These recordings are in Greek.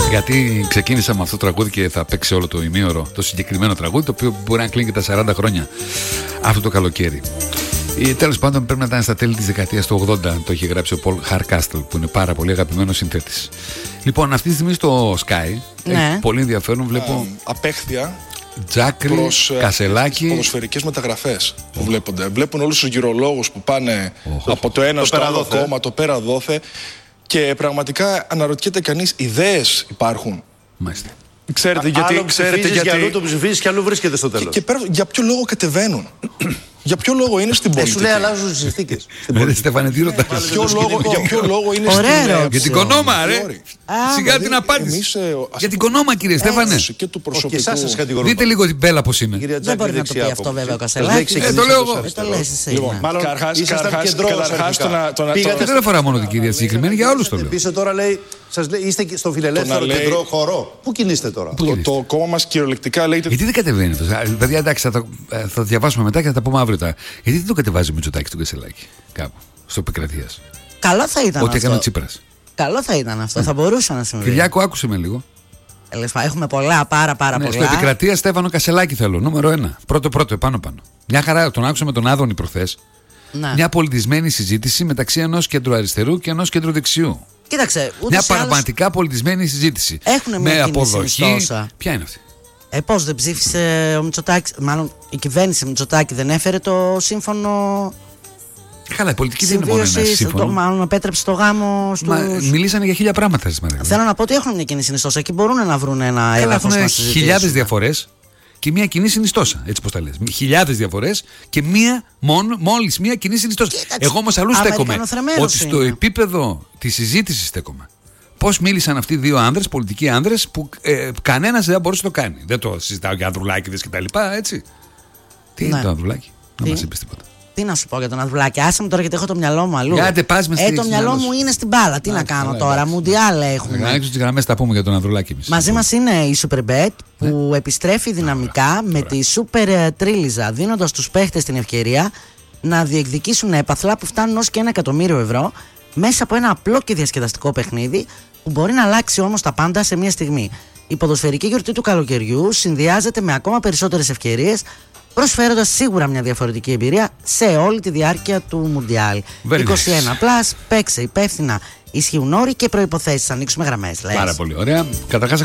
Γιατί ξεκίνησα με αυτό το τραγούδι και θα παίξει όλο το ημίωρο το συγκεκριμένο τραγούδι, το οποίο μπορεί να κλείνει και τα 40 χρόνια αυτό το καλοκαίρι. Τέλος πάντων, πρέπει να ήταν στα τέλη της δεκαετίας του 80, το είχε γράψει ο Πολ Χαρκάστελ, που είναι πάρα πολύ αγαπημένος συνθέτης. Λοιπόν, αυτή τη στιγμή στο Sky έχει πολύ ενδιαφέρον, βλέπω απέχθεια Τζάκρη, Κασελάκη. Ποδοσφαιρικές μεταγραφές που βλέπονται. Βλέπουν όλους τους γυρολόγους που πάνε από το ένα στο άλλο κόμμα, το πέρα δόθε. Και πραγματικά αναρωτιέται κανείς, ιδέες υπάρχουν. Μάλιστα. Ξέρετε γιατί. Για αλλού το ψηφίζεις και αλλού βρίσκεται στο τέλος. Και για ποιο λόγο κατεβαίνουν. Για ποιο λόγο είναι στην πολιτική. Σου λέει αλλάζουν τις συνθήκες. Στέφανε, τι ρωτάς? Για ποιο λόγο είναι στην πολιτική. Για την κονόμα, ρε. Σιγά την απάντηση. Για την κονόμα, κύριε Στέφανε. Και του προσωπικού. Δείτε λίγο την Μπέλα πώς είναι. Δεν μπορεί να το πει αυτό βέβαια ο Κασελάκης. Το λέω εγώ. Μάλλον ήσασταν κεντρός. Και δεν αφορά μόνο την κυρία συγκεκριμένη, για όλους το λέω. Πίσω τώρα λέει, είστε στο φιλελεύθερο κεντρό χώρο. Πού κινείστε τώρα? Το κόμμα μας κυριολεκτικά λέγεται. Γιατί δεν κατεβαίνει αυτό? Παιδιά, εντάξει, θα διαβάσουμε μετά και θα τα πούμε αύριο. Γιατί δεν το κατεβάζει ο Μητσοτάκης τον Κασελάκη κάπου στο Επικρατείας? Καλό θα ήταν. Ό,τι έκανε ο Τσίπρας. Καλό θα ήταν αυτό, θα μπορούσε να συμβεί. Κυριάκο, άκουσε με λίγο. Έχουμε πολλά, πάρα πολλά. Στο Επικρατεία Στέφανο Κασελάκη θέλω, νούμερο 1. Πρώτο, επάνω. Μια χαρά, τον άκουσα με τον Άδωνη προχθές. Μια πολιτισμένη συζήτηση μεταξύ ενός κεντροαριστερού και ενός κεντροδεξιού. Κοίταξε, μια πραγματικά πολιτισμένη συζήτηση. Έχουν με αποδοχή. Ποια είναι αυτή? Πώς δεν ψήφισε ο Μητσοτάκης? Μάλλον η κυβέρνηση Μητσοτάκη δεν έφερε το σύμφωνο. Καλά, η πολιτική δεν είναι μόνο ένα σύμφωνο. Μάλλον επέτρεψε το γάμο στους... Μιλήσανε για 1000 πράγματα. Θέλω να πω ότι έχουν μια κοινή συνιστόσα και μπορούν να βρουν ένα έδαφος να συζητήσουν. Έχουν χιλιάδες διαφορές και μια κοινή συνιστόσα. Έτσι πως τα λες. Χιλιάδες διαφορές και μόλις μια κοινή συνιστόσα. Εγώ όμως αλλού στέκομαι. Ότι στο επίπεδο της συζήτησης στέκομαι. Πώς μίλησαν αυτοί οι δύο άνδρες, πολιτικοί άνδρες, που κανένας δεν μπορούσε να το κάνει. Δεν το συζητάω για Ανδρουλάκηδες και τα λοιπά, έτσι. Τι είναι το Ανδρουλάκη? Δεν μας είπες τίποτα. Τι να σου πω για τον Ανδρουλάκη? Άσε με τώρα γιατί έχω το μυαλό μου αλλού. Το μυαλό μου είναι στην μπάλα. Τι να κάνω τώρα? Μουντιάλ έχουμε. Να έξω τις γραμμές τα πούμε για τον Ανδρουλάκη εμείς. Μαζί μας είναι η Superbet που επιστρέφει δυναμικά με τη Super Τρίλιζα, δίνοντας στους παίχτες την ευκαιρία να διεκδικήσουν έπαθλα που φτάνουν ως και 1 εκατομμύριο ευρώ μέσα από ένα απλό και διασκεδαστικό παιχνίδι που μπορεί να αλλάξει όμως τα πάντα σε μια στιγμή. Η ποδοσφαιρική γιορτή του καλοκαιριού συνδυάζεται με ακόμα περισσότερες ευκαιρίες, προσφέροντας σίγουρα μια διαφορετική εμπειρία σε όλη τη διάρκεια του Μουντιάλ. 21+, παίξε υπεύθυνα, ισχύουν όροι και προϋποθέσεις. Ανοίξουμε γραμμές. Πάρα πολύ ωραία. Καταρχάς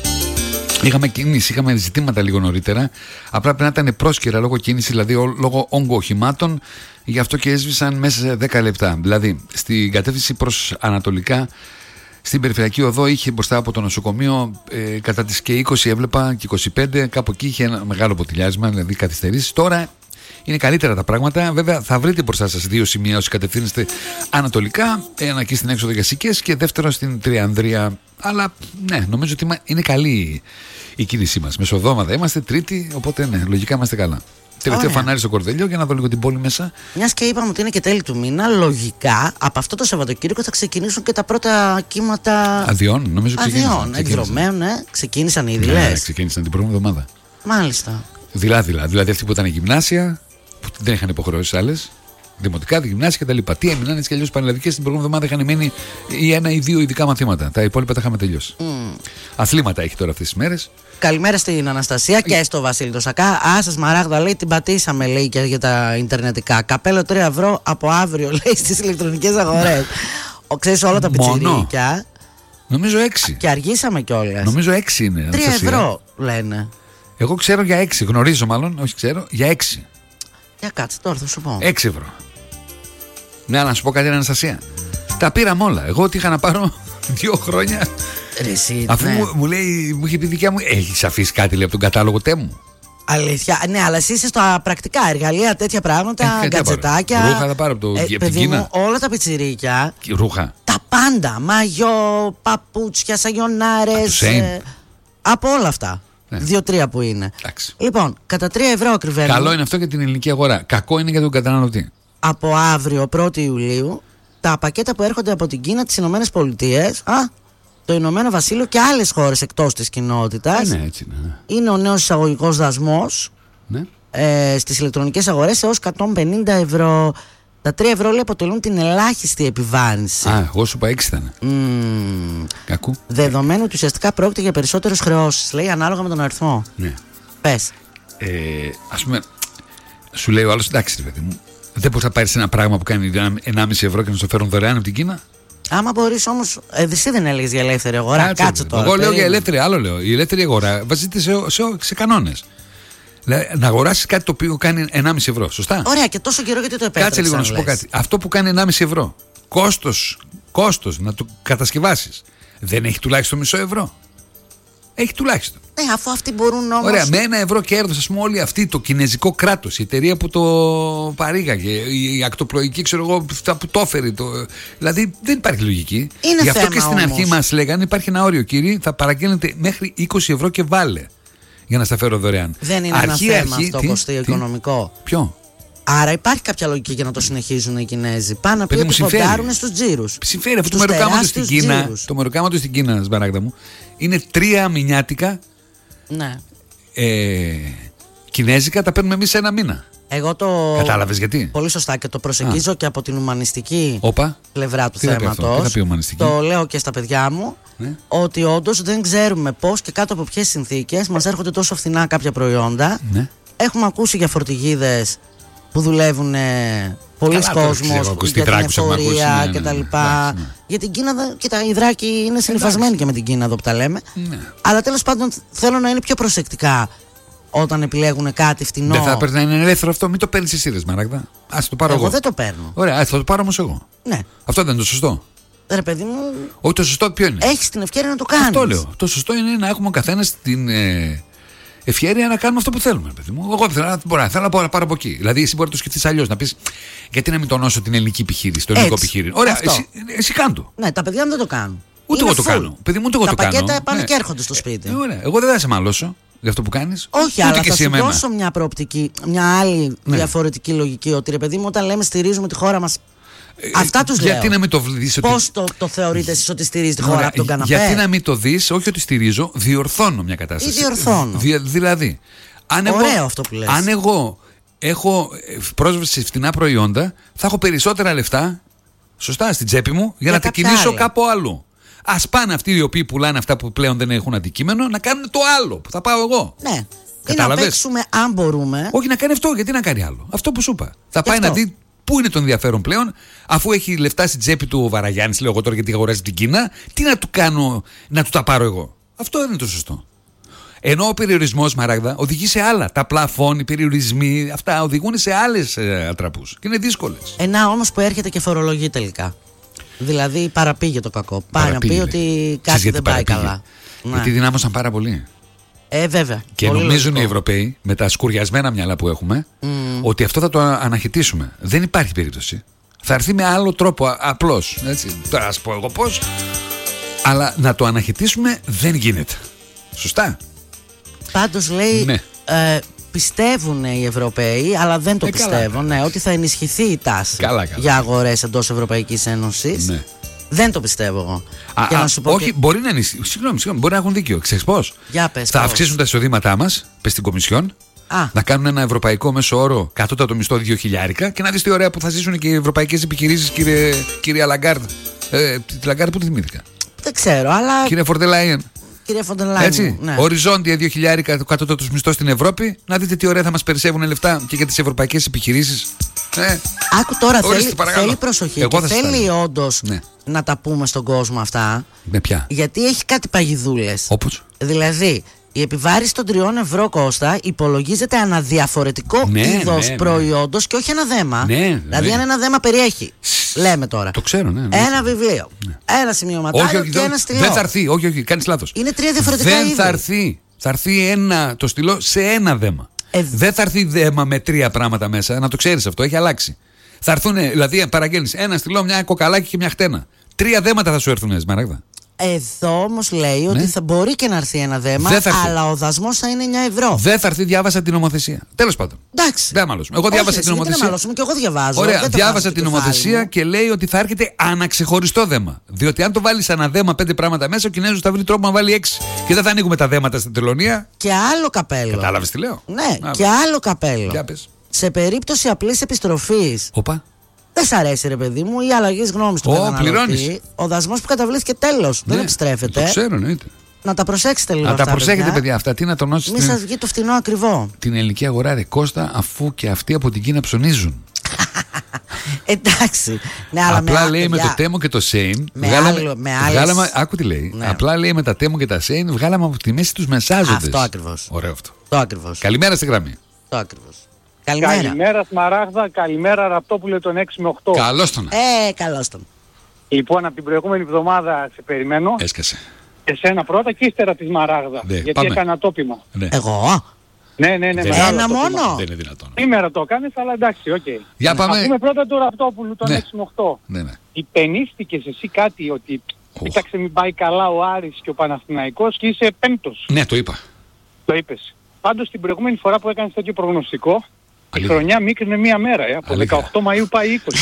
είχαμε κίνηση, είχαμε ζητήματα λίγο νωρίτερα. Απλά πρέπει να ήταν πρόσκαιρα λόγω κίνηση, δηλαδή λόγω όγκου οχημάτων. Γι' αυτό και έσβησαν μέσα σε 10 λεπτά. Δηλαδή στην κατεύθυνση προς ανατολικά, στην περιφερειακή οδό είχε μπροστά από το νοσοκομείο κατά τις και 20 έβλεπα και 25, κάπου εκεί είχε ένα μεγάλο ποτηλιάσμα, δηλαδή καθυστερήσεις. Τώρα είναι καλύτερα τα πράγματα. Βέβαια θα βρείτε μπροστά σας 2 σημεία όσοι κατευθύνεστε ανατολικά, ένα εκεί στην έξοδο για Σικές και δεύτερο στην Τριανδρία. Αλλά ναι, νομίζω ότι είναι καλή η κίνησή μας. Μεσοδόματα είμαστε, Τρίτη, οπότε ναι, λογικά είμαστε καλά. Τελευταίο φανάρι στο Κορδελιό για να δω λίγο την πόλη μέσα. Μιας και είπαμε ότι είναι και τέλη του μήνα, λογικά από αυτό το Σαββατοκύριακο θα ξεκινήσουν και τα πρώτα κύματα αδειών. Νομίζω ξεκίνησαν. Εκδρομέων, ξεκίνησαν ήδη. Ναι, ξεκίνησαν την προηγούμενη εβδομάδα. Μάλιστα. Δηλαδή αυτοί που ήταν γυμνάσια, που δεν είχαν υποχρεώσεις άλλες, δημοτικά, γυμνάσια κτλ. Τι έμειναν έτσι κι αλλιώς πανελλαδικές, την προηγούμενη εβδομάδα είχαν μείνει ή 1 ή 2 ειδικά μαθήματα. Τα υπόλοιπα τα είχαμε τελειώσει. Αθλήματα έχει τώρα αυτές τις μέρες. Καλημέρα στην Αναστασία και στο Βασίλη το Σακά. Σας Μαράγδα λέει την πατήσαμε, λέει, και για τα ιντερνετικά. Καπέλο 3 ευρώ από αύριο, λέει, στις ηλεκτρονικές αγορές. Ξέρεις όλα τα πιτσιρίκια. Νομίζω 6. Και αργήσαμε κιόλας. Νομίζω 6 είναι. 3 ευρώ λένε. Εγώ ξέρω για 6. Γνωρίζω μάλλον, όχι ξέρω, για 6. Για κάτσε τώρα θα σου πω. 6 ευρώ. Ναι, να σου πω κάτι, Αναστασία. Τα πήραμε όλα. Εγώ τι είχα να πάρω 2 χρόνια. Εσύ, αφού μου λέει, μου είχε πει δικιά μου, έχεις αφήσει κάτι, λέει, από τον κατάλογο τέμου? Αλήθεια, ναι, αλλά εσύ είσαι στα πρακτικά εργαλεία, τέτοια πράγματα, γκατζετάκια. Ρούχα θα πάρω από την Κίνα. Όλα τα πιτσιρίκια. Ρούχα. Τα πάντα. Μαγιό, παπούτσια, σαγιονάρες. Από όλα αυτά. 2-3 που είναι. Εντάξει. Λοιπόν, κατά 3 ευρώ ακριβένουν. Καλό είναι αυτό για την ελληνική αγορά. Κακό είναι για τον καταναλωτή. Από αύριο, 1η Ιουλίου, τα πακέτα που έρχονται από την Κίνα, τις Ηνωμένες Πολιτείες, το Ηνωμένο Βασίλειο και άλλες χώρες εκτός της κοινότητας. Ναι, έτσι είναι. Είναι ο νέος εισαγωγικός δασμός στις ηλεκτρονικές αγορές έως 150 ευρώ. Τα 3 ευρώ λέει αποτελούν την ελάχιστη επιβάρυνση. Εγώ σου είπα 6 ήταν. Κακού. Δεδομένου ότι ουσιαστικά πρόκειται για περισσότερες χρεώσεις, λέει, ανάλογα με τον αριθμό. Ναι. Πες. Ας πούμε, σου λέει ο άλλος, εντάξει, ρε παιδί μου, δεν μπορείς να πάρεις ένα πράγμα που κάνει 1,5 ευρώ και να σου το φέρουν δωρεάν από την Κίνα. Άμα μπορείς όμως, εσύ δεν έλεγες για ελεύθερη αγορά. Κάτσε τώρα. Εγώ λέω για ελεύθερη, άλλο λέω. Η ελεύθερη αγορά βασίζεται σε κανόνες. Δηλαδή, να αγοράσεις κάτι το οποίο κάνει 1,5 ευρώ, σωστά. Ωραία, και τόσο καιρό γιατί το επέτρεψαν. Κάτσε λίγο να σου πω κάτι. Αυτό που κάνει 1,5 ευρώ, κόστος να το κατασκευάσεις, δεν έχει τουλάχιστον μισό ευρώ. Έχει τουλάχιστον. Ναι, αφού αυτοί μπορούν όμως. Ωραία, με 1 ευρώ κέρδος, ας πούμε, όλοι αυτοί, το κινέζικο κράτος, η εταιρεία που το παρήγαγε, η ακτοπλοϊκή, ξέρω εγώ, που το έφερε. Δηλαδή δεν υπάρχει λογική. Είναι Γι' αυτό θέμα, και στην αρχή όμως μας λέγανε υπάρχει ένα όριο, κύριοι, θα παραγγέλνετε μέχρι 20 ευρώ και βάλε για να στα φέρω δωρεάν. Δεν είναι ένα θέμα αυτό, Κωστή, οικονομικό. Ποιο? Άρα υπάρχει κάποια λογική για να το συνεχίζουν οι Κινέζοι. Πάνε να πει ότι ποντάρουν στους τζίρους. Συμφέρει αυτό το μεροκάματο στην Κίνα. Το μεροκάματο στην Κίνα, Σμαράγδα μου, είναι 3 μηνιάτικα. Ναι. Κινέζικα τα παίρνουμε εμείς σε ένα μήνα. Εγώ το. Κατάλαβες γιατί? Πολύ σωστά, και το προσεγγίζω και από την ουμανιστική πλευρά του θέματος. Τι θα πει ουμανιστική? Το λέω και στα παιδιά μου. Ναι. Ότι όντως δεν ξέρουμε πώς και κάτω από ποιες συνθήκες μας έρχονται τόσο φθηνά κάποια προϊόντα. Ναι. Έχουμε ακούσει για φορτηγίδες που δουλεύουν πολλοί κόσμος για την εφορία κτλ. Για την Κίνα, κοίτα, οι Δράκοι είναι συνυφασμένοι και με την Κίνα εδώ που τα λέμε. Ναι. Αλλά τέλος πάντων θέλω να είναι πιο προσεκτικά όταν επιλέγουν κάτι φτηνό. Δεν θα έπρεπε να είναι ελεύθερο αυτό? Μην το παίρνεις εσύ, ρε Σμαράγδα. Ας το πάρω εγώ. Εγώ δεν το παίρνω. Ωραία, θα το πάρω όμως εγώ. Ναι. Αυτό δεν είναι το σωστό? Ρε παιδί μου. Όχι, το σωστό ποιο είναι? Έχεις την ευκαιρία να το κάνεις. Αυτό λέω. Το σωστό είναι να έχουμε ο καθένας την ευκαιρία να κάνουμε αυτό που θέλουμε, παιδί μου. Εγώ θέλω να πάρω από εκεί. Δηλαδή, εσύ μπορεί να το σκεφτείς αλλιώς. Να πεις, γιατί να μην τονώσω την ελληνική επιχείρηση, το ελληνικό επιχείρημα. Ωραία, εσύ κάντο. Ναι, τα παιδιά μου δεν το κάνουν. Ούτε εγώ το κάνω. Παιδί μου, ούτε εγώ το κάνω. Τα πακέτα πάνε και έρχονται στο σπίτι. Ωραία. Εγώ δεν θα σε μαλώσω για αυτό που κάνεις. Όχι, αλλά θα σου δώσω μια προοπτική, μια άλλη διαφορετική λογική. Ότι ρε παιδί μου, όταν λέμε στηρίζουμε τη χώρα μας. Αυτά τους λέω. Γιατί να μην το δεις? Πώς το θεωρείτε εσείς ότι στηρίζει τη χώρα από τον καναπέ? Γιατί να μην το δεις? Όχι ότι στηρίζω, διορθώνω μια κατάσταση. Ή διορθώνω. Δηλαδή, ωραίο αυτό που λες. Αν εγώ έχω πρόσβαση σε φτηνά προϊόντα, θα έχω περισσότερα λεφτά, σωστά, στην τσέπη μου, για να τα κινήσω κάπου αλλού. Ας πάνε αυτοί οι οποίοι πουλάνε αυτά που πλέον δεν έχουν αντικείμενο να κάνουν το άλλο που θα πάω εγώ. Ναι. Ή να παίξουμε, αν μπορούμε. Όχι να κάνει αυτό, γιατί να κάνει άλλο? Αυτό που σου είπα. Θα πάει να δει. Πού είναι το ενδιαφέρον πλέον, αφού έχει λεφτά στην τσέπη του ο Βαραγιάννης, λέω εγώ τώρα, γιατί αγοράζει την Κίνα, τι να του κάνω, να του τα πάρω εγώ? Αυτό δεν είναι το σωστό. Ενώ ο περιορισμός, Μαράγδα, οδηγεί σε άλλα. Τα πλαφών, οι περιορισμοί, αυτά οδηγούν σε άλλες ατραπούς και είναι δύσκολες. Ένα όμως που έρχεται και φορολογεί τελικά. Δηλαδή παραπήγε το κακό. Πάει να πει ότι κάτι δεν πάει καλά. Γιατί δυνάμωσαν πάρα πολύ. Βέβαια. Και νομίζουν οι Ευρωπαίοι, με τα σκουριασμένα μυαλά που έχουμε, ότι αυτό θα το αναχαιτήσουμε. Δεν υπάρχει περίπτωση. Θα έρθει με άλλο τρόπο, απλώς. Τώρα ας πω εγώ πώς. Αλλά να το αναχαιτήσουμε δεν γίνεται. Σωστά. Πάντως λέει, ναι. Πιστεύουν οι Ευρωπαίοι, αλλά δεν το πιστεύουν, ναι, ότι θα ενισχυθεί η τάση για αγορές εντός Ευρωπαϊκής Ένωσης. Ναι. Δεν το πιστεύω εγώ. Όχι, μπορεί να ενισχυθεί. Συγγνώμη, μπορεί να έχουν δίκιο. Ξέρεις πώς? Θα αυξήσουν τα εισοδήματά μας, πες στην Κομισιόν, να κάνουν ένα ευρωπαϊκό μέσο όρο κατώτατο μισθό 2.000 και να δεις τι ωραία που θα ζήσουν και οι ευρωπαϊκές επιχειρήσεις, κύριε Λαγκάρντ. Τη Λαγκάρντ που τη θυμήθηκα? Δεν ξέρω, αλλά. Κύριε Φορντελάιεν. Έτσι. Ναι. Οριζόντια 2.000 κατώτατο μισθό στην Ευρώπη. Να δείτε τι ωραία θα μας περισσεύουν λεφτά και για τις ευρωπαϊκές επιχειρήσεις. Άκου τώρα, θέλει προσοχή. Και θέλει όντως να τα πούμε στον κόσμο αυτά. Με ποια? Γιατί έχει κάτι παγιδούλες. Όπως? Δηλαδή, η επιβάρηση των 3 ευρώ, Κώστα, υπολογίζεται αναδιαφορετικό είδος προϊόντος και όχι ένα δέμα. Δηλαδή, αν ένα δέμα περιέχει, λέμε τώρα, το ξέρω, ένα βιβλίο, ένα σημειωματάριο και ένα στυλό. Δεν θα έρθει, όχι, κάνεις λάθος. Είναι 3 διαφορετικά είδη. Δεν θα έρθει. Θα έρθει το στυλό σε ένα δέμα. Δεν θα έρθει δέμα με 3 πράγματα μέσα, να το ξέρεις αυτό, έχει αλλάξει. Θα έρθουν, δηλαδή, παραγγέλνεις ένα στυλό, μια κοκαλάκι και μια χτένα. 3 δέματα θα σου έρθουν, Σμαράγδα. Εδώ όμως λέει ότι θα μπορεί και να έρθει ένα δέμα, αλλά ο δασμός θα είναι 9 ευρώ. Δεν θα έρθει, διάβασα την νομοθεσία. Τέλος πάντων. Εντάξει. Δεν μαλώσουμε. Εγώ διάβασα την νομοθεσία. Δεν μαλώσουμε, και εγώ διαβάζω. Ωραία, διάβασα την νομοθεσία και λέει ότι θα έρχεται αναξεχωριστό δέμα. Διότι αν το βάλεις ένα δέμα 5 πράγματα μέσα, ο Κινέζος θα βρει τρόπο να βάλει 6. Και δεν θα ανοίγουμε τα δέματα στην τελωνία. Και άλλο καπέλο. Κατάλαβες τι λέω? Ναι, και άλλο καπέλο. Σε περίπτωση απλής επιστροφής. Οπα. δεν σ' αρέσει, ρε παιδί μου, οι αλλαγές γνώμης του καταναλωτή. Ο δασμός που καταβλήθηκε τέλος, δεν επιστρέφεται. Το ξέρω, εννοείται. Να τα προσέξετε λίγο. Να τα προσέχετε, παιδιά, αυτά. Τι να τονώσετε. Μην σας βγει το φτηνό ακριβό. Την ελληνική αγορά, ρε Κώστα, αφού και αυτοί από την Κίνα ψωνίζουν. Εντάξει. Ναι, αλλά απλά λέει με το Τέμο και το Σέιν. Βγάλαμε. Άκου τι λέει. Ναι. Απλά λέει με τα Τέμο και τα Σέιν βγάλαμε από τη μέση τους μεσάζοντες. Αυτό ακριβώς. Ωραίο αυτό. Το ακριβώς. Καλημέρα στη γραμμή. Το ακριβώς. Καλημέρα Σμαράγδα, καλημέρα Ραπτόπουλε τον 6 με 8. Καλώς τον. Καλώς τον. Λοιπόν, από την προηγούμενη εβδομάδα σε περιμένω. Έσκασε. Εσένα πρώτα και ύστερα τη Σμαράγδα. Γιατί πάμε. έκανα τόπιμα. Ναι. Εγώ. Ναι. Ένα μόνο. Δεν είναι δυνατόν. Σήμερα το έκανες, αλλά εντάξει, οκ. Για πάμε. Θα πούμε πρώτα του Ραπτόπουλου τον 6 με 8. Ναι. Υπενήστηκες εσύ κάτι ότι κοίταξε μην πάει καλά ο Άρης και ο Παναθηναϊκός και είσαι πέμπτος. Ναι, το είπα. Το είπες. Πάντως την προηγούμενη φορά που έκανες τέτοιο προγνωστικό, η χρονιά μίκρινε μία μέρα. Από 18 Μαΐου πάει 20.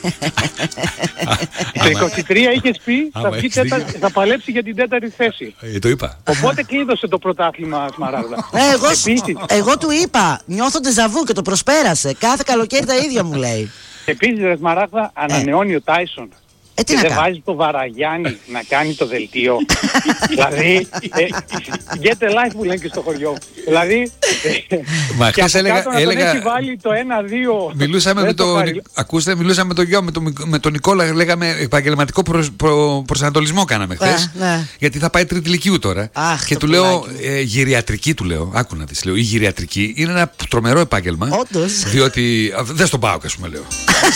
Το 23 είχες πει θα παλέψει για την 4η θέση. Το είπα. Οπότε κλείδωσε το πρωτάθλημα Σμαράγδα. Εγώ του είπα, νιώθω ντεζαβού και το προσπέρασε. Κάθε καλοκαίρι τα ίδια μου λέει. Επίσης ρε Σμαράγδα, ανανεώνει ο Τάισον. Και δεν βάζει το Βαραγιάννη να κάνει το δελτίο. Δηλαδή, get a life που λένε και στο χωριό. Δηλαδή, μα χθες έλεγα... έχει βάλει το 1-2... Μιλούσαμε με τον γιο, με τον Νικόλα, λέγαμε επαγγελματικό προσανατολισμό κάναμε χθες. Γιατί θα πάει τρίτη λυκείου τώρα. Και του λέω, γυριατρική του λέω, άκου να δεις, λέω, η γυριατρική είναι ένα τρομερό επάγγελμα. Διότι, δεν στον πάω, ας πούμε, λέω.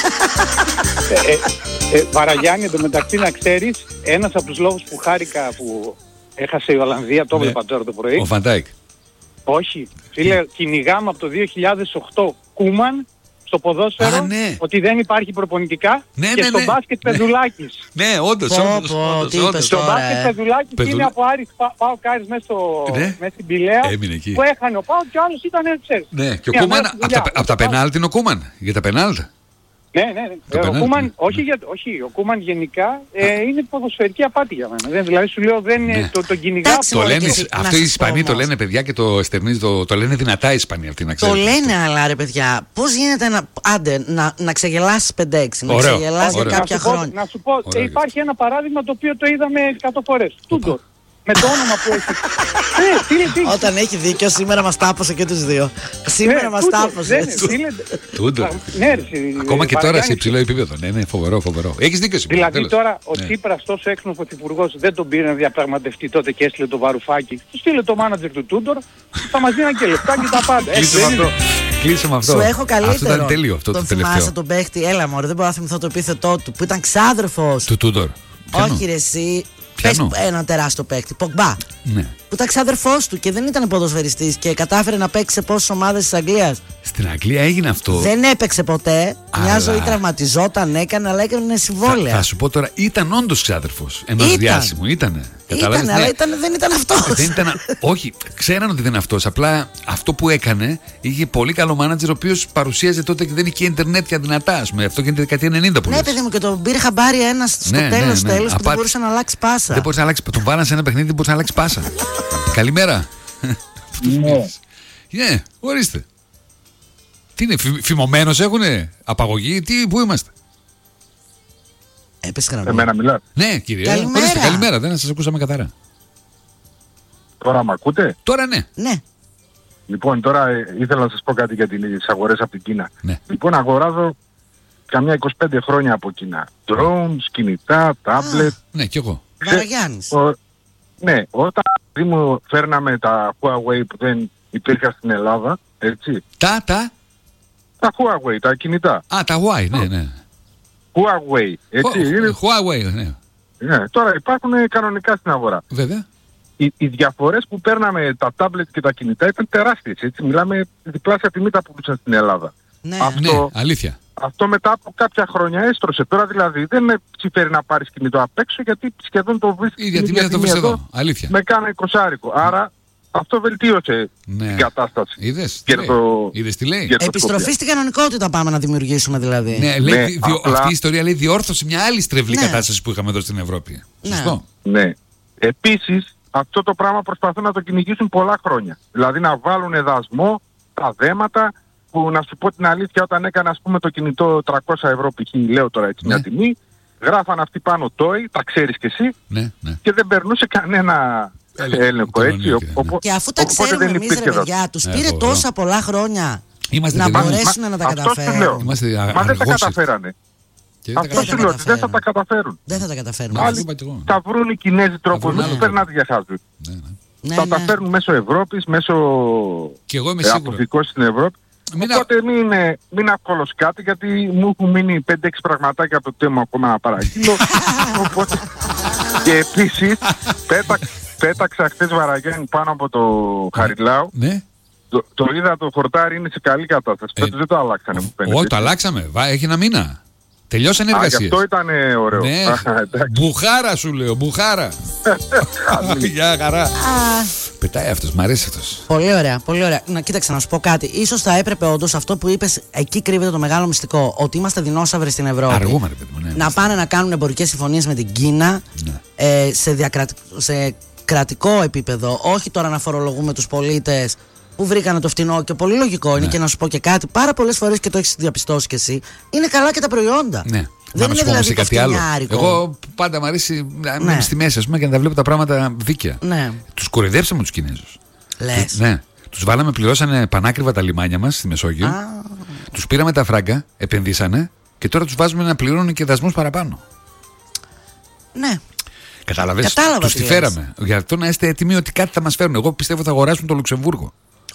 Βαραγιάννη, εντωμεταξύ να ξέρεις, ένας από τους λόγους που χάρηκα που έχασε η Ολλανδία, το έβλεπα τώρα το πρωί. Ο Φαντάικ. Όχι, φίλε, κυνηγάμε από το 2008 Κούμαν στο ποδόσφαιρο, ότι δεν υπάρχει προπονητικά και στο μπάσκετ Πεδουλάκης. Ναι, όντως. Στο μπάσκετ Πεδουλάκης είναι από Άρης Πάο Κάρις μέσα στην Πηλαία που έχανε ο Πάο και ο άλλος ήταν έτσι. Ναι, και ο Κούμαν, από τα πενάλτι είναι ο Κούμαν, για τα πενάλτι. Ναι. Ο Κούμαν, όχι, ο Κούμαν γενικά είναι ποδοσφαιρική απάτη για μένα. Δηλαδή σου λέω δεν είναι το κυνηγά. Το λένε, αυτό οι Ισπανοί το λένε παιδιά και το εστερνίζουν, το λένε δυνατά οι Ισπανοί αυτοί να ξέρουν. Το λένε αλλά ρε παιδιά, πώς γίνεται να ξεγελάσεις 5-6, να ξεγελάσεις για κάποια χρόνια. Να σου πω, υπάρχει ένα παράδειγμα το οποίο το είδαμε 100 φορές. Τούντορ. Με το όνομα που έχει. Όταν έχει δίκιο, σήμερα μας τάπωσε και τους δύο. Σήμερα μας τάπωσε. Τούντορ. Ακόμα και τώρα σε υψηλό επίπεδο. Ναι, φοβερό. Έχεις δίκιο σήμερα. Δηλαδή τώρα ο Τσίπρας τόσο έξυπνος πρωθυπουργός δεν τον πήρε να διαπραγματευτεί τότε και έστειλε το Βαρουφάκι. Του στείλε το μάνατζερ του Τούντορ, θα μας δίναν και λεφτά και τα πάντα. Κλείσε με αυτό. Σου έχω καλύτερο. Αυτό ήταν τέλειο αυτό το τελευταίο. Τον θυμάσαι τον παίχτη, έλα μωρέ, δεν μπορώ να θυμηθώ το επίθετό του που ήταν ξάδερφος του Τούντορ. Όχι ρε εσύ. Πες ένα τεράστιο παίκτη, Πογμπά. Ναι. Που ήταν ξάδερφός του και δεν ήταν ποδοσφαιριστής και κατάφερε να παίξει σε πόσες ομάδες της Αγγλίας. Στην Αγγλία έγινε αυτό. Δεν έπαιξε ποτέ. Μια ζωή τραυματιζόταν, έκανε, αλλά έκανε συμβόλαια. Θα σου πω τώρα, ήταν όντως ξάδερφος ενός διάσημου. Ήτανε. Ήτανε, αλλά δεν ήταν αυτός. Όχι, ξέραν ότι δεν είναι αυτός. Απλά αυτό που έκανε είχε πολύ καλό μάνατζερ ο οποίος παρουσίαζε τότε και δεν είχε ίντερνετ για δυνατά. Αυτό γίνεται δεκαετία 90 που ναι, παιδί μου, και τον πήρε χαμπάρι ένας στο τέλος που δεν μπορούσε να αλλάξει πάσα. Δεν μπορούσε να αλλάξει. Τον βάλανε σε ένα παιχνίδι, δεν μπορούσε να αλλάξει πάσα. Καλημέρα. Ναι, ορίστε. Τι είναι, φημωμένος έχουνε, απαγωγή, πού είμαστε. Έπεσε γραμμή. Εμένα μιλάτε. Ναι, κύριε. Καλημέρα, δεν σας ακούσαμε καθαρά. Τώρα μ' ακούτε? Τώρα ναι. Ναι. Λοιπόν, τώρα ήθελα να σας πω κάτι για τις αγορές από την Κίνα. Ναι. Λοιπόν, αγοράζω καμιά 25 χρόνια από Κίνα. Drones, κινητά, tablet. Ναι, κι εγώ. Βαραγιάννης. Ναι, όταν μου φέρναμε τα Huawei που δεν υπήρχαν στην Ελλάδα, έτσι. Τα Huawei, τα κινητά. Τα Huawei, ναι. Huawei, έτσι. Huawei, ναι. Ναι, τώρα υπάρχουν κανονικά στην αγορά. Βέβαια. Οι διαφορές που παίρναμε τα τάμπλετ και τα κινητά ήταν τεράστιες, έτσι. Μιλάμε διπλάσια τιμή τα πουλούσαν στην Ελλάδα. Ναι, αλήθεια. Αυτό μετά από κάποια χρόνια έστρωσε. Τώρα δηλαδή δεν συμφέρει να πάρεις κινητό απ' έξω γιατί σχεδόν το βρίσκεις. Γιατί δεν το βρίσκεις εδώ. Αλήθεια. Με κάνα 20άρικο. Άρα αυτό βελτίωσε την κατάσταση. Είδες τι λέει. Επιστροφή στην κανονικότητα πάμε να δημιουργήσουμε δηλαδή. Ναι, λέει, αυτή η ιστορία λέει διόρθωσε μια άλλη στρεβλή κατάσταση που είχαμε εδώ στην Ευρώπη. Σωστό. Ναι. Επίσης αυτό το πράγμα προσπαθούν να το κυνηγήσουν πολλά χρόνια. Δηλαδή να βάλουν δασμό, τα δέματα που να σου πω την αλήθεια, όταν έκανα ας πούμε το κινητό 300 ευρώ π.χ., λέω τώρα έτσι μια τιμή, γράφαν αυτοί πάνω TOI, τα ξέρεις κι εσύ, και δεν περνούσε κανένα έλεγχο έτσι. Και αφού τα ξέρουμε εμείς ρε παιδιά, τους πήρε τόσα πολλά χρόνια να μπορέσουν να τα καταφέρουν. Μα δεν τα καταφέρανε. Αυτό σου λέω, δεν θα τα καταφέρουν. Δεν θα τα καταφέρουν. Θα βρουν οι Κινέζοι τρόπο, δεν τους περνάτε για χάζου. Θα τα φέρνουν μέσω Ευρώπης, μέσω αποθηκός στην Ευρώπη. Οπότε μην ακόλως κάτι, γιατί μου έχουν μείνει 5-6 πραγματάκια από το θέμα ακόμα να παραγγείλω. Και επίσης πέταξα χθες Βαραγιάννη πάνω από το Χαριλάου. Το είδα, το χορτάρι είναι σε καλή κατάσταση. Δεν το αλλάξανε, μου φαίνεται. Όχι, το αλλάξαμε. Έχει ένα μήνα. Τελειώσαν οι εργασίες. Αυτό ήταν ωραίο. Ναι. Μπουχάρα σου λέω, μπουχάρα. Γεια χαρά. Πετάει αυτός, μ' αρέσει αυτός. Πολύ ωραία, πολύ ωραία. Να κοίταξε να σου πω κάτι. Ίσως θα έπρεπε όντως αυτό που είπες, εκεί κρύβεται το μεγάλο μυστικό. Ότι είμαστε δεινόσαυροι στην Ευρώπη. Αργούμε, ρε παιδί μου, ναι. Να πάνε να κάνουν εμπορικές συμφωνίες με την Κίνα, σε κρατικό επίπεδο. Όχι τώρα να φορολογούμε τους πολίτες που βρήκανε το φτηνό, και πολύ λογικό είναι. Και να σου πω και κάτι, πάρα πολλές φορές, και το έχεις διαπιστώσει κι εσύ, είναι καλά και τα προϊόντα. Ναι. Δεν είναι δηλαδή κάτι άλλο. Εγώ πάντα μου αρέσει να είμαι στη μέση, ας πούμε, και να τα βλέπω τα πράγματα δίκαια. Ναι. Τους κοροϊδέψαμε τους Κινέζους. Λες. Ναι. Τους βάλαμε, πληρώσανε πανάκριβα τα λιμάνια μας στη Μεσόγειο. Τους πήραμε τα φράγκα, επενδύσανε, και τώρα τους βάζουμε να πληρώνουν και δασμούς παραπάνω. Ναι. Κατάλαβες, τους τη φέραμε. Για αυτό να είστε έτοιμοι ότι κάτι θα μας φέρουν. Εγώ πιστεύω θα αγοράσουν το Λουξεμβούργο.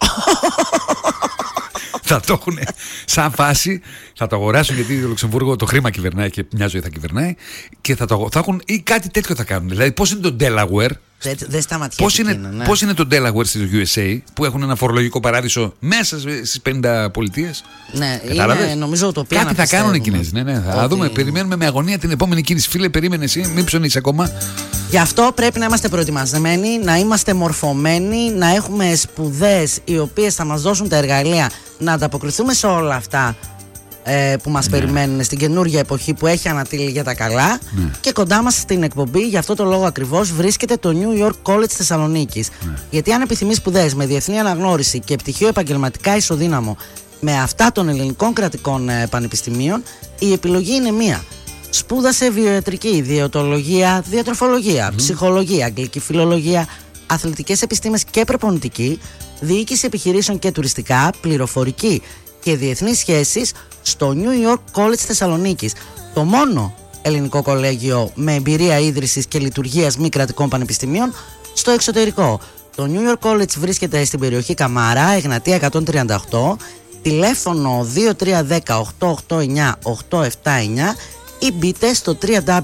Θα το έχουν σαν φάση, θα το αγοράσουν, γιατί το Λουξεμβούργο το χρήμα κυβερνάει και μια ζωή θα κυβερνάει, και θα έχουν, ή κάτι τέτοιο θα κάνουν. Δηλαδή, πώς είναι το Delaware, πώς είναι το Delaware στο USA, που έχουν ένα φορολογικό παράδεισο μέσα στις 50 πολιτείες. Ναι, είναι, νομίζω το κάτι θα κάνουν οι Κινέζοι. Ναι, θα δούμε. Περιμένουμε με αγωνία την επόμενη κίνηση. Φίλε, περίμενε εσύ, μην ψωνείς ακόμα. Γι' αυτό πρέπει να είμαστε προετοιμασμένοι, να είμαστε μορφωμένοι, να έχουμε σπουδές οι οποίες θα μας δώσουν τα εργαλεία να ανταποκριθούμε σε όλα αυτά που μας περιμένουν στην καινούργια εποχή που έχει ανατείλει για τα καλά. Και κοντά μας στην εκπομπή, γι' αυτό το λόγο ακριβώς, βρίσκεται το New York College Θεσσαλονίκης. Γιατί αν επιθυμείς σπουδές με διεθνή αναγνώριση και πτυχίο επαγγελματικά ισοδύναμο με αυτά των ελληνικών κρατικών πανεπιστημίων, η επιλογή είναι μία. Σπούδασε βιοιατρική, ιδιωτολογία, διατροφολογία, ψυχολογία, αγγλική φιλολογία, αθλητικές επιστήμες και προπονητική, διοίκηση επιχειρήσεων και τουριστικά, πληροφορική και διεθνείς σχέσεις στο New York College Θεσσαλονίκης. Το μόνο ελληνικό κολέγιο με εμπειρία ίδρυσης και λειτουργίας μη κρατικών πανεπιστημίων στο εξωτερικό. Το New York College βρίσκεται στην περιοχή Καμάρα, Εγνατία 138, τηλέφωνο 2310-889-879, ή μπείτε στο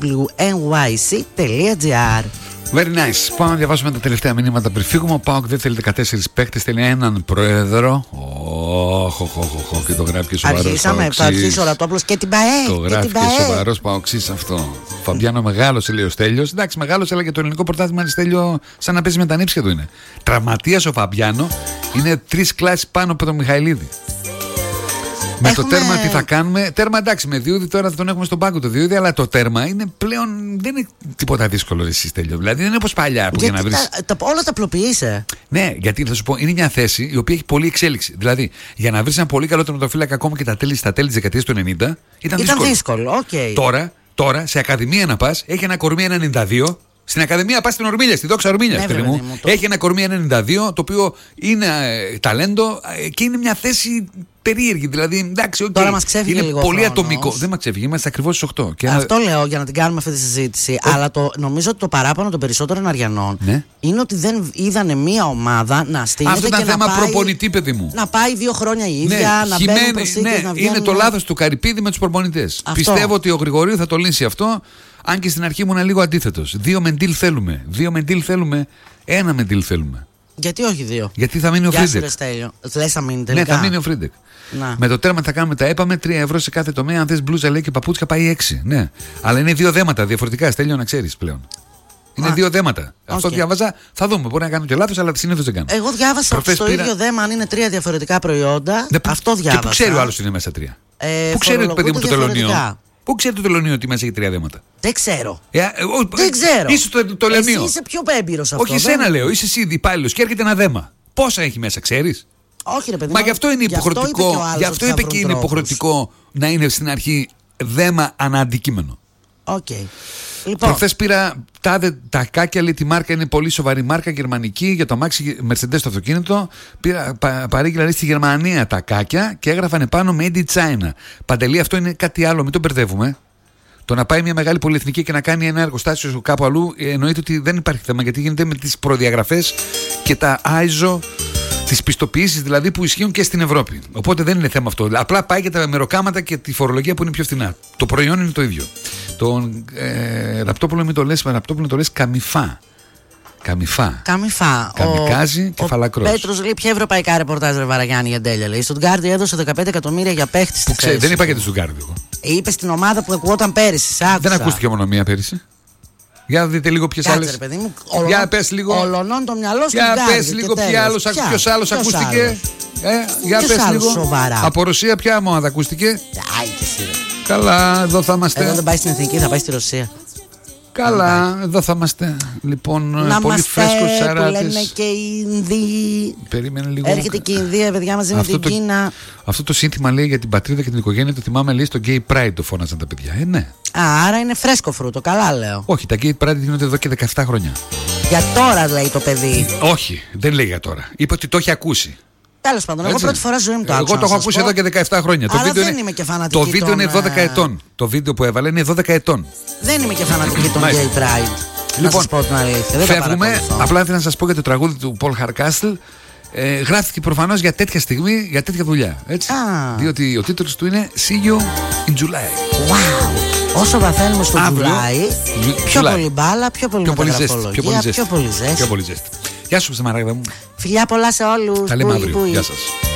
www.nyc.gr. Very nice. Πάμε να διαβάσουμε τα τελευταία μηνύματα πριν φύγουμε. Ο ΠΑΟΚ δεν θέλει 14 παίκτες, θέλει έναν πρόεδρο. Και το γράφει και σοβαρός. Αρχίσαμε, θα αρχίσει ο Ρατόπουλος και την ΠΑΕ. Το γράφει και σοβαρός ΠΑΟΚσής αυτό. Φαμπιάνο μεγάλωσε, λέει ο Στέλιος. Εντάξει, μεγάλωσε, αλλά και το ελληνικό πρωτάθλημα είναι, Στέλιο, σαν να παίζει με τα νύψια του είναι. Τραυματίας ο Φαμπιάνο, είναι 3 κλάσεις πάνω από τον Μιχαηλίδη. Με το τέρμα τι θα κάνουμε? Τέρμα εντάξει, με Διούδη τώρα θα τον έχουμε στον πάγκο το Διούδη, αλλά το τέρμα είναι πλέον, δεν είναι τίποτα δύσκολο εσύ, Στέλιο. Δηλαδή δεν είναι όπως παλιά που για να βρεις. Όλα τα απλοποιείσαι. Ναι, γιατί θα σου πω, είναι μια θέση η οποία έχει πολλή εξέλιξη. Δηλαδή για να βρεις ένα πολύ καλό τερματοφύλακα ακόμα και στα τέλη της δεκαετίας του 90 ήταν δύσκολο. Okay. Τώρα σε ακαδημία να πας, έχει ένα κορμί 92. Στην Ακαδημία πας στην Ορμίλια, στη Δόξα Ορμίλια. Έχει ένα κορμί 92, το οποίο είναι ταλέντο και είναι μια θέση περίεργη. Δηλαδή, εντάξει, τώρα μας ξέφυγε είναι λίγο πολύ χρόνος. ατομικό. Δεν μας ξέφυγε, είμαστε ακριβώς στις 8. Αυτό λέω για να την κάνουμε αυτή τη συζήτηση. Αλλά νομίζω ότι το παράπονο των περισσότερων Αριανών είναι ότι δεν είδανε μία ομάδα να στείνεται. Αυτό ήταν θέμα προπονητή, παιδί μου. Να πάει 2 χρόνια η ίδια, να μπαίνουν προσθήκες, να βγαίνουν. Είναι το λάθος του Καρυπίδη με τους προπονητές. Πιστεύω ότι ο Γρηγορίου θα το λύσει αυτό. Αν και στην αρχή ήμουν λίγο αντίθετος. 2 Μεντίλ θέλουμε. 2 Μεντίλ θέλουμε. 1 Μεντίλ θέλουμε. Γιατί όχι 2? Γιατί θα μείνει ο Φρίντεκ. Λες θα μείνει τελικά. Ναι, θα μείνει ο Φρίντεκ. Με το τέρμα θα κάνουμε τα έπαμε. 3 ευρώ σε κάθε τομέα. Αν θες μπλούζα, λέει, και παπούτσια, πάει 6. Ναι. Αλλά είναι 2 δέματα διαφορετικά. Στέλιο, να ξέρεις πλέον. Είναι 2 δέματα. Αυτό διάβαζα. Θα δούμε. Μπορεί να κάνω και λάθος, αλλά συνήθως δεν κάνω. Εγώ διάβασα στο ίδιο δέμα, αν είναι 3 διαφορετικά προϊόντα. Αυτό διάβασα. Και πού ξέρει ο άλλος ότι είναι μέσα 3? Πού ξέρει το παιδί μου το τελωνίο? Πού ξέρει το τελωνίο ότι μέσα έχει 3 δέματα? Δεν ξέρω. Δεν ξέρω. Είσαι το τελωνίο. Εσύ είσαι πιο έμπειρος αυτό. Όχι, εσένα λέω. Είσαι εσύ υπάλληλος και έρχεται ένα δέμα. Πόσα έχει μέσα, ξέρεις? Όχι, ρε παιδί. Μα γι' αυτό είναι υποχρεωτικό. Γι' αυτό είπε και είναι υποχρεωτικό να είναι στην αρχή δέμα αναντικείμενο. Okay. Λοιπόν. Προχθές πήρα τα κάκια, λέει, τη μάρκα είναι πολύ σοβαρή μάρκα, γερμανική, για το αμάξι Mercedes το αυτοκίνητο. Παρήγγειλα, λέει, στη Γερμανία τα κάκια και έγραφαν πάνω Made in China. Παντελή, αυτό είναι κάτι άλλο, μην το μπερδεύουμε. Το να πάει μια μεγάλη πολυεθνική και να κάνει ένα εργοστάσιο κάπου αλλού, εννοείται ότι δεν υπάρχει θέμα, γιατί γίνεται με τις προδιαγραφές και τα ISO, τις πιστοποιήσεις δηλαδή που ισχύουν και στην Ευρώπη. Οπότε δεν είναι θέμα αυτό. Απλά πάει για τα μεροκάματα και τη φορολογία που είναι πιο φθηνά. Το προϊόν είναι το ίδιο. Τον Ραπτόπουλο μην το λες, Ραπτόπουλο το λες καμιφά. Καμικάζι και φαλακρός. Ο Πέτρος λέει: ποια ευρωπαϊκά ρεπορτάζ, ρε Βαραγιάννη, για τέλεια. Λέει: στον Γκάρντι έδωσε 15 εκατομμύρια για παίχτη στη θέση. Δεν είπα γιατί στον Γκάρντι εγώ. Είπε στην ομάδα που ακούγονταν πέρυσι. Δεν ακούστηκε μόνο μία πέρυσι. Για δείτε λίγο ποιες άλλες. Για πες λίγο. Ολονών το μυαλό σου. Για πες λίγο ποιος άλλος ακούστηκε. Για πες λίγο. Σοβαρά. Από Ρωσία ποια ομάδα ακούστηκε. Καλά, εδώ θα είμαστε. Εδώ δεν πάει στην εθνική, θα πάει στη Ρωσία. Καλά, εδώ θα είμαστε. Λοιπόν, να πολύ φρέσκος Σαράτης. Λένε και οι Ινδοί. Περίμενε λίγο. Έρχεται και η Ινδία, παιδιά, μαζί με την Κίνα. Αυτό το σύνθημα λέει για την πατρίδα και την οικογένεια. Το θυμάμαι, λέει, στο Gay Pride το φώναζαν τα παιδιά. Ναι. Άρα είναι φρέσκο φρούτο, καλά λέω. Όχι, τα Gay Pride γίνονται εδώ και 17 χρόνια. Για τώρα λέει το παιδί. Όχι, δεν λέει για τώρα. Είπε ότι το έχει ακούσει. Τέλος πάντων, εγώ πρώτη φορά ζωή μου το άκουσα. Εγώ το έχω ακούσει εδώ και 17 χρόνια. Άρα δεν είμαι και φανατική. Το βίντεο είναι 12 ετών. Το βίντεο που έβαλε είναι 12 ετών. Δεν είμαι και φανατική των Gay Pride. Λοιπόν, να σας πω την αλήθεια. Φεύγουμε. Απλά ήθελα να σας πω για το τραγούδι του Paul Hardcastle. Γράφτηκε προφανώς για τέτοια στιγμή, για τέτοια δουλειά. Έτσι. Διότι ο τίτλος του είναι See You in July. Wow. Όσο βαθαίνουμε στο July, πιο πολύ μπάλα, πιο πολύ μεταγραφολογία, πιο πολύ ζέστη. Γεια σου, Μαράγδα μου. Φιλιά πολλά σε όλους. Τα λέμε αύριο. Γεια σας.